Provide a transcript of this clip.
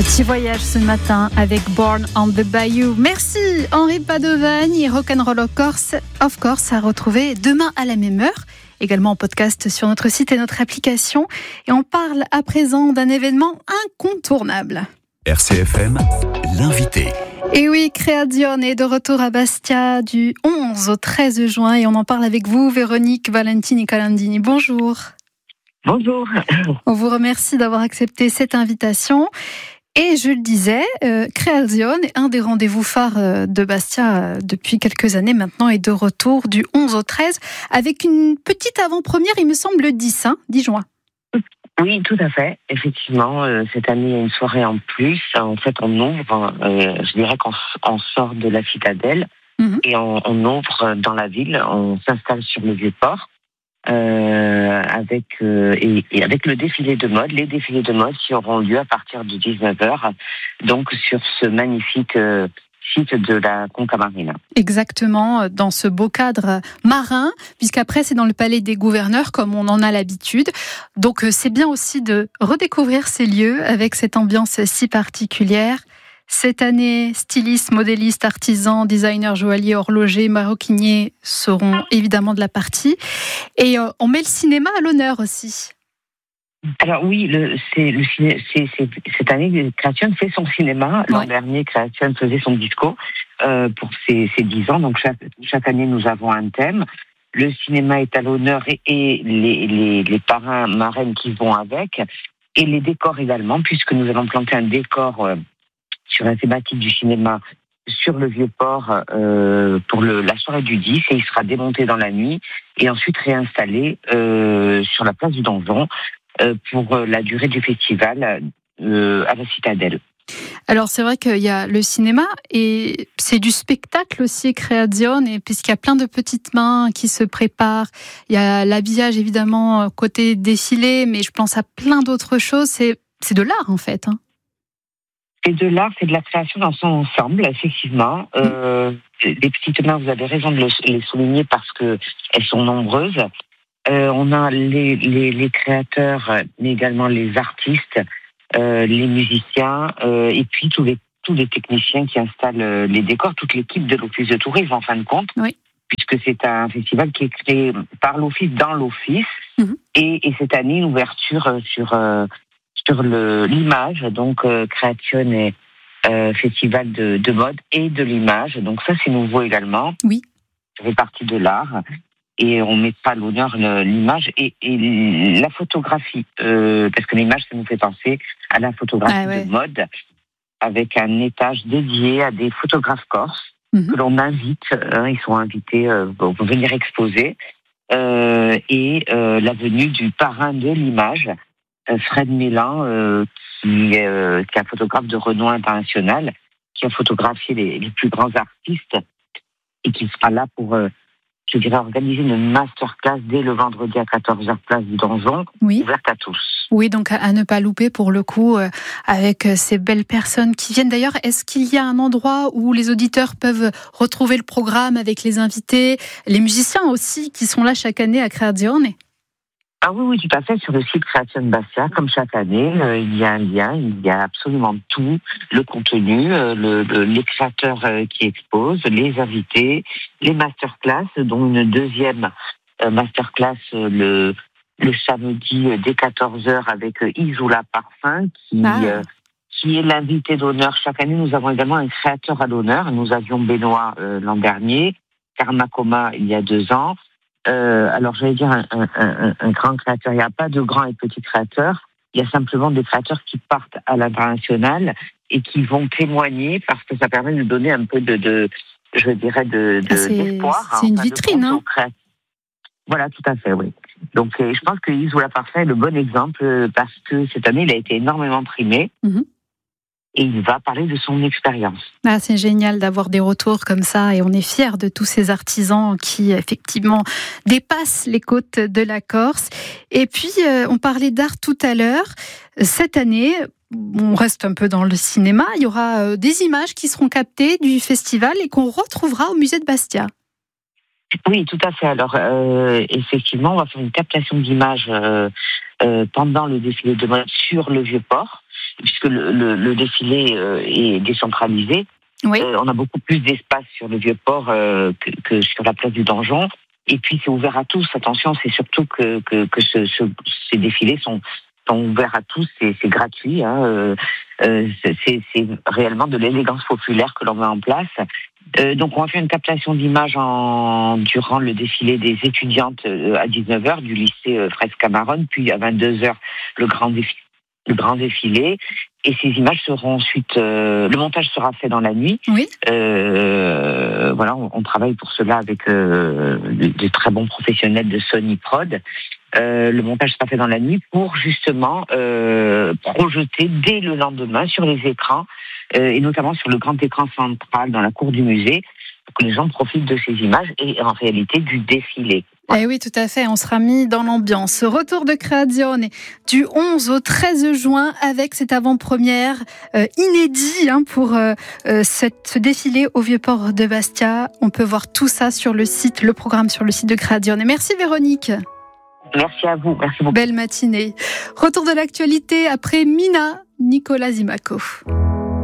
Petit voyage ce matin avec Born on the Bayou. Merci Henri Padovagne et Rock'n'Roll of Course à retrouver demain à la même heure. Également en podcast sur notre site et notre application. Et on parle à présent d'un événement incontournable. RCFM, l'invité. Et oui, Creazione est de retour à Bastia du 11 au 13 juin et on en parle avec vous, Véronique Valentini-Calandini. Bonjour. Bonjour. On vous remercie d'avoir accepté cette invitation. Et je le disais, Creazione, un des rendez-vous phares de Bastia depuis quelques années maintenant, est de retour du 11 au 13 avec une petite avant-première, il me semble, le 10 juin. Oui, tout à fait. Effectivement, cette année, il y a une soirée en plus. En fait, on ouvre, je dirais qu'on sort de la citadelle et on ouvre dans la ville, on s'installe sur le Vieux-Port. Avec le défilé de mode, les défilés de mode qui auront lieu à partir de 19h, donc sur ce magnifique site de la Conca Marina. Exactement, dans ce beau cadre marin, puisqu'après c'est dans le palais des gouverneurs comme on en a l'habitude. Donc c'est bien aussi de redécouvrir ces lieux avec cette ambiance si particulière. Cette année, stylistes, modélistes, artisans, designers, joailliers, horlogers, maroquiniers seront évidemment de la partie. Et on met le cinéma à l'honneur aussi. Alors oui, cette année, Creazione fait son cinéma. L'an dernier, Creazione faisait son disco pour ses 10 ans. Donc chaque année, nous avons un thème. Le cinéma est à l'honneur et les parrains, marraines qui vont avec. Et les décors également, puisque nous allons planter un décor sur la thématique du cinéma sur le Vieux-Port pour la soirée du 10 et il sera démonté dans la nuit et ensuite réinstallé sur la place du Donjon pour la durée du festival à la Citadelle. Alors c'est vrai qu'il y a le cinéma et c'est du spectacle aussi, Creazione, et puisqu'il y a plein de petites mains qui se préparent. Il y a l'habillage évidemment côté défilé, mais je pense à plein d'autres choses. C'est de l'art en fait. C'est de l'art, c'est de la création dans son ensemble, effectivement. Les petites mains, vous avez raison de les souligner parce que elles sont nombreuses. On a les créateurs, mais également les artistes, les musiciens, et puis tous les techniciens qui installent les décors, toute l'équipe de l'Office de tourisme, en fin de compte. Oui. Puisque c'est un festival qui est créé par l'Office dans l'Office. Et cette année, une ouverture sur l'image, donc Creazione est festival de mode et de l'image, donc ça c'est nouveau également. Oui. Ça fait partie de l'art et on met pas à l'honneur l'image et la photographie, parce que l'image ça nous fait penser à la photographie de mode avec un étage dédié à des photographes corses que l'on invite, ils sont invités pour venir exposer et la venue du parrain de l'image, Fred Mélan, qui est un photographe de renom international, qui a photographié les plus grands artistes et qui sera là pour, je dirais, organiser une masterclass dès le vendredi à 14h place du Donjon, ouverte à tous. Oui, donc à ne pas louper pour le coup, avec ces belles personnes qui viennent. D'ailleurs, est-ce qu'il y a un endroit où les auditeurs peuvent retrouver le programme avec les invités, les musiciens aussi qui sont là chaque année à Creazione ? Ah oui, tout à fait. Sur le site Creazione Bastia, comme chaque année, il y a un lien, il y a absolument tout, le contenu, les créateurs qui exposent, les invités, les masterclass, dont une deuxième masterclass le samedi dès 14h avec Isola Parfum, qui est l'invité d'honneur. Chaque année, nous avons également un créateur à l'honneur. Nous avions Benoît l'an dernier, Karma Coma il y a 2 ans. Alors j'allais dire un grand créateur. Il n'y a pas de grands et petits créateurs. Il y a simplement des créateurs qui partent à l'international et qui vont témoigner parce que ça permet de donner un peu d'espoir. C'est une vitrine, hein. Voilà, tout à fait, oui. Donc je pense que Isola Parfait est le bon exemple parce que cette année il a été énormément primé. Et il va parler de son expérience. C'est génial d'avoir des retours comme ça et on est fiers de tous ces artisans qui effectivement dépassent les côtes de la Corse. Et puis on parlait d'art tout à l'heure. Cette année, on reste un peu dans le cinéma, il y aura des images qui seront captées du festival et qu'on retrouvera au musée de Bastia. Oui, tout à fait. Alors, effectivement, on va faire une captation d'images pendant le défilé de mode sur le Vieux-Port, puisque le défilé est décentralisé. Oui. On a beaucoup plus d'espace sur le Vieux-Port que sur la place du Donjon. Et puis, c'est ouvert à tous. Attention, c'est surtout que ces défilés sont ouverts à tous. C'est gratuit. C'est réellement de l'élégance populaire que l'on met en place. Donc, on va faire une captation d'images durant le défilé des étudiantes à 19h du lycée Fraisse-Camaronne, puis à 22h, le grand défilé. Et ces images seront ensuite... le montage sera fait dans la nuit. Oui. Voilà, on travaille pour cela avec de très bons professionnels de Sony Prod. Le montage sera fait dans la nuit pour justement projeter dès le lendemain sur les écrans, et notamment sur le grand écran central dans la cour du musée, pour que les gens profitent de ces images et en réalité du défilé. Eh oui, tout à fait, on sera mis dans l'ambiance. Retour de Creazione du 11 au 13 juin avec cette avant-première inédit pour ce défilé au Vieux-Port de Bastia. On peut voir tout ça sur le programme sur le site de Creazione. Merci Véronique. Merci à vous, merci beaucoup. Belle matinée. Retour de l'actualité après Mina, Nicolas Zimaco.